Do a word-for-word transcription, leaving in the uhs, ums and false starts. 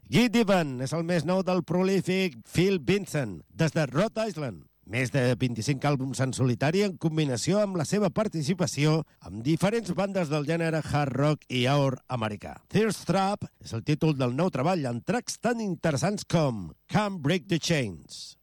Git Divan és el més nou del prolífic Phil Vincent, des de Rhode Island. Més de vint-i-cinc àlbums en solitari en combinació amb la seva participació amb diferents bandes del gènere hard rock i aur americà. Thirst Trap és el títol del nou treball amb tracks tan interessants com Can't Break the Chains.